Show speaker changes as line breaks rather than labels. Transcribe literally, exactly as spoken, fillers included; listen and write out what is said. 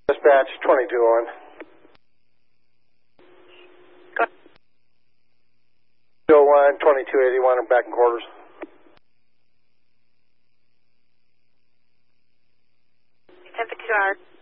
Dispatch twenty-two on.
Go ahead.
oh one, twenty-two eighty-one, I'm back in quarters.
ten fifty-two hours.